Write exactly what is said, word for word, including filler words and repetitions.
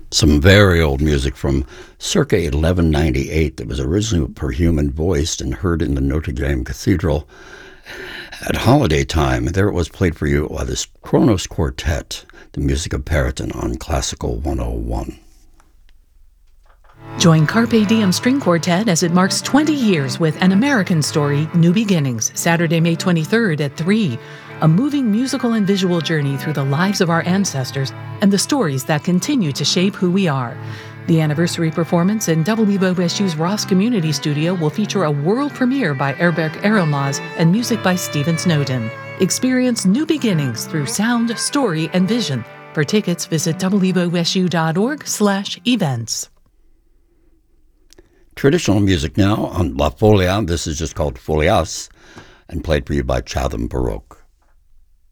Some very old music from circa eleven ninety-eight that was originally perhuman voiced and heard in the Notre Dame Cathedral at holiday time. There it was, played for you by this Kronos Quartet, the music of Periton on Classical one oh one. Join Carpe Diem String Quartet as it marks twenty years with An American Story, New Beginnings, Saturday, May twenty-third at three. A moving musical and visual journey through the lives of our ancestors and the stories that continue to shape who we are. The anniversary performance in W O S U's Ross Community Studio will feature a world premiere by Erberk Erilmaz and music by Stephen Snowden. Experience new beginnings through sound, story, and vision. For tickets, visit W O S U dot org slash events. Traditional music now on La Folia. This is just called Folias and played for you by Chatham Baroque.